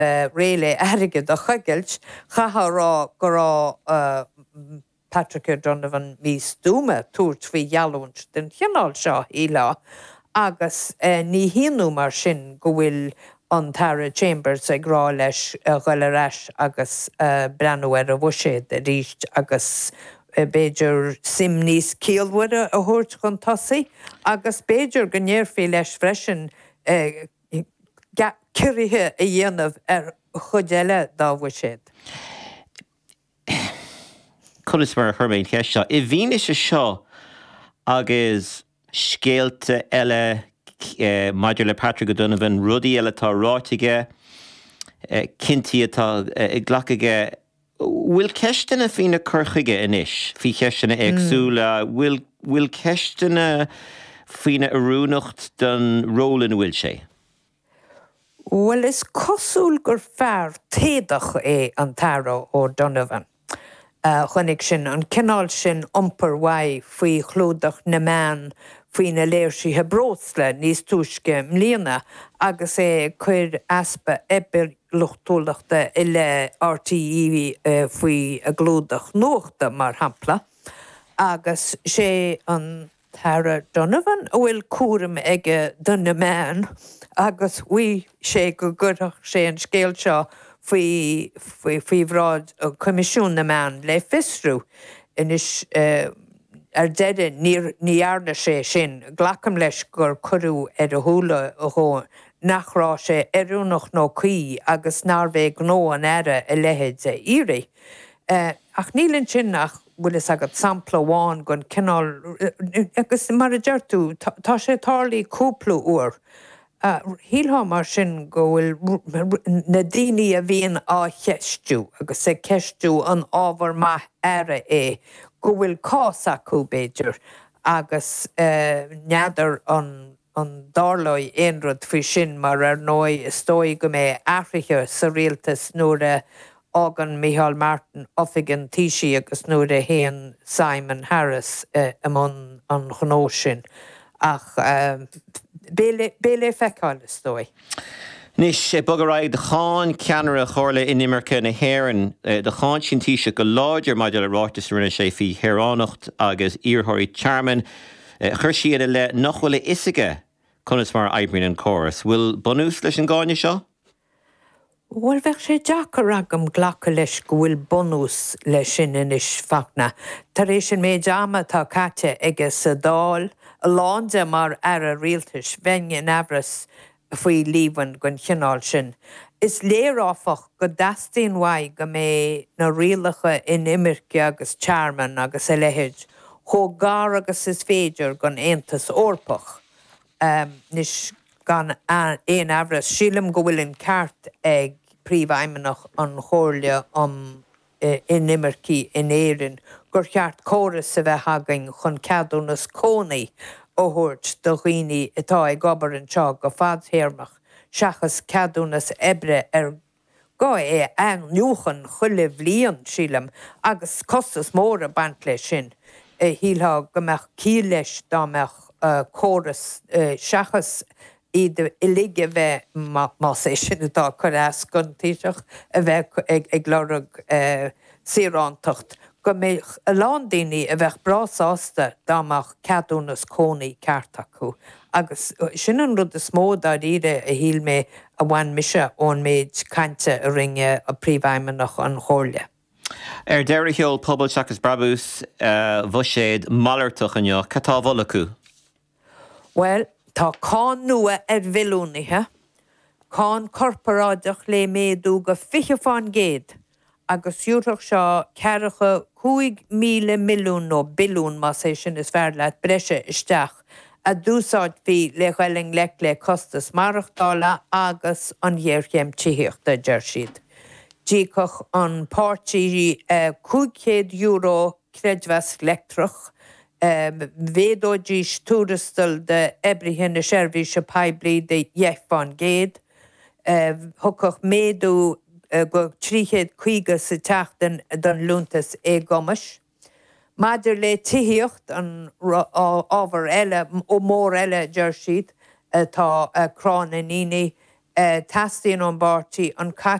réile aige do chugailt, chahárá gorá Patrick Donovan mís dúma túirt faoi gealúint den cheanál seo í lá, agus ní híanú mar sin go bhfuil an Tara Chambers ag rá leis ghuiile agus breanú ar a bhuiséad a ríist agus Beiidir sim níos cíalmhuire a thuirt chun tosaí, agus Beiidir go ndéirfí leis freisin cuirithe a dhéanamh ar chud eile dá bhuiséad. Conas mar chuirméid cheist seo. I bhíne se seo agus scéalte eile maidir le Patrick Donovan rudaí eile tá ráitige cinntií atá ghlacaige bhfuil ceistena fína curchaige inis, fí ceistena agsúla, bhfuil ceistena fína arúnacht don rólan bhfuil sé? Well, is cosúil gur fearr téadach é an Tara ó Donovan. Chonig sin an cinál sin iompar mhaith faoi chlúdach na meán faoin na léirsíthe brósla níos túisce mbliana agus é chuir aspa ebil luchtúlachta i le RTE faoi a glúdach nuachta mar hampla agus sé an Tara Donovan bhfuil cuaram ige donna meán agus bhui sé go gurach sé an scéal seo faoi bhráid comisiún na meán le fisrú inis deide ní arna sé sin ghlacam leis gur curú ar a thula ó nachrá sé arúnach nó cuí agus nárbhéh nó an aire a lehéid a íri. Ach nílann sin nach bhfuil is agad sampla bháin gon cinál agus mar a deirtú tá sé tarlaí cúpla uair. Hílá mar sin go bhfuil na daoine a bhíonn á cheistú agus sé ceistú an ábhar maith aire é go bhfuil cás acu Beiidir agus neadar an dálaid aonrad faoi sin mar ar nói istói go mé Africa sa rialtas nuair a ágan Micheál Martin offigan tíisi agus nuair a héan Simon Harris an gnó sin ach béle feicáil istói. Nis bugaraid de cháin ceanara chorla in Imirce na Héireann de cháin sin tíise go láidir maidir le rátas rinne sé fí Héireannacht agus Iartháirí Charman chuir siad le nachhfuil isige conas mar Ibrín an choras. Bhfuil bonús leis an gáine seo? Bhfuil bheith sé deachar agam ghlacha leis go bhfuil bonús leis sin inis fachna. Tar éis sin méid ama tá caite ige sa dáil a láinte mar ar a rialtas bhein abras faoi líbhain gon cheanál sin. Is léiráfach go dastíon mhaith go mé na rialacha in Imirce agus Charman agus a lehéid chó gár agus is féidir gon aontas orpach. Nis gan éon abras sílam go bhfuil an ceart ag príomhaimeanach an chóirle in Imirce in Éireann gur cheart córas sa bheith hagainn chun ceadúnas cónaí ó thuirt do dhaoine atá ag gobar an seo go fad théarmach seachas ceadúnas ebre ar gá é an nuachan chuile bhliain sílam agus costas mór a bant leis sin hílá go meach cí leis dá meach córas seachas iad i lige bheith má sé sin atá chuir gon tíiseach a bheith ag glórug siarántacht go mé a lán daoine a bheith brásásta dámach ceadúnas cónaí ceart acu. Agus sin an rud is mód a ríre a híl mé a bhain mise ón méid cainte a ringe a príomhaimeanach an chóirle. Deir heol pobl seachas brabús bhuiséad malartach anneo, catá bhol acu? Well, tá cáin nua ar bhilúnithe, cáin corparáideach le méadú go 50,000 agus dúrach seo cearacha 5 milliún nó bilún má sé sin is fearr leat breise isteach a dúsáid bhí le chuiling le costas marachtála agus an dhéirchéim tííochta deir siad. Dícach an pártí €500 creidmheas leictrach, bhédóidís túrastal de ebrithe na seirbhíse peblií de 10,000, thugach méadú go 350 sa teachtain don lúntas gomas. Maidir le tííocht an ábhar eile ó mór eile deir siad tá crán na níní tastíon an bartí an